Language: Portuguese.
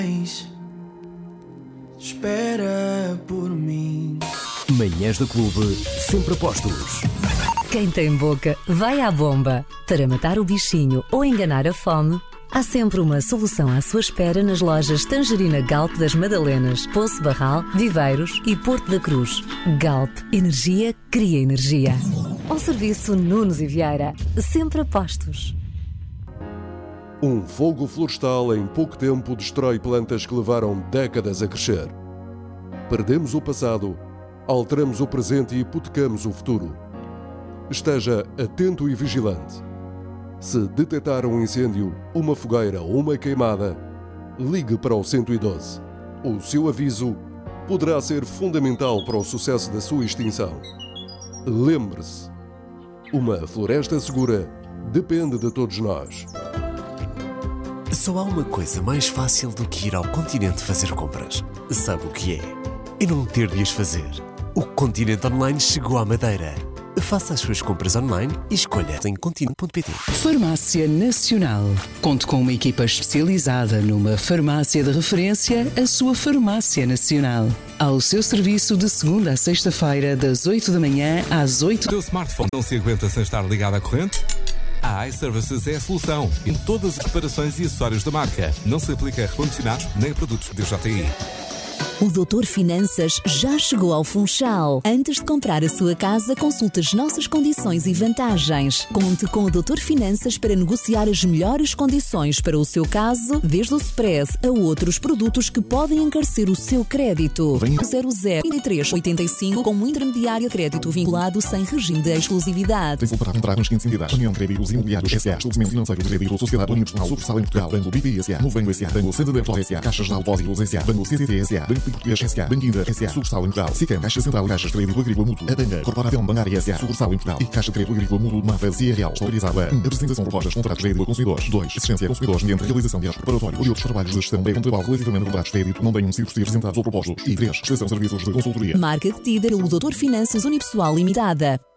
Espera por mim. Manhãs da Clube, sempre a postos. Quem tem boca, vai à bomba. Para matar o bichinho ou enganar a fome, há sempre uma solução à sua espera nas lojas Tangerina Galp das Madalenas, Poço Barral, Viveiros e Porto da Cruz. Galp, energia cria energia. Ao serviço Nunes e Vieira, sempre a postos. Um fogo florestal em pouco tempo destrói plantas que levaram décadas a crescer. Perdemos o passado, alteramos o presente e hipotecamos o futuro. Esteja atento e vigilante. Se detectar um incêndio, uma fogueira ou uma queimada, ligue para o 112. O seu aviso poderá ser fundamental para o sucesso da sua extinção. Lembre-se, uma floresta segura depende de todos nós. Só há uma coisa mais fácil do que ir ao Continente fazer compras. Sabe o que é? É não ter de as fazer. O Continente Online chegou à Madeira. Faça as suas compras online e escolha em continente.pt. Farmácia Nacional. Conte com uma equipa especializada numa farmácia de referência, a sua Farmácia Nacional. Ao seu serviço de segunda a sexta-feira, das 8 da manhã às 8. O teu smartphone não se aguenta sem estar ligado à corrente? A iServices é a solução em todas as reparações e acessórios da marca. Não se aplica a ar-condicionados nem a produtos DJI. O Doutor Finanças já chegou ao Funchal. Antes de comprar a sua casa, consulte as nossas condições e vantagens. Conte com o Doutor Finanças para negociar as melhores condições para o seu caso, desde o Express a outros produtos que podem encarecer o seu crédito. 002385 com um intermediário de crédito vinculado sem regime de exclusividade. Tem para entrar nas seguintes entidades: União Créditos Imobiliários S.A., Estabelecimento Financeiro de Crédito, Sociedade Universal, Sucursal em Portugal, Banco BPI S.A., Novo Banco S.A., Banco Santander S.A., Caixa Geral de Depósitos S.A., Banco CTT S.A., Banco Português S.A., Banco Inter S.A., Sucursal em Portugal, SICAM, Caixa Central, Caixas de Crédito Agrícola Mútuo, a Banga, Corporação Bancária S.A., Sucursal em Portugal e Caixa de Crédito Agrícola Mútuo de Mafra, CRL, autorizada. 1. Apresentação de propostas, contratos de crédito a consumidores. 2. Assistência a consumidores mediante realização de atos preparatórios ou de outros trabalhos de gestão de trabalho relativamente a contratos de crédito não tenham sido apresentados ou propostos. E 3. Prestação de serviços de consultoria. Marca detida pelo Doutor Finanças Unipessoal Limitada.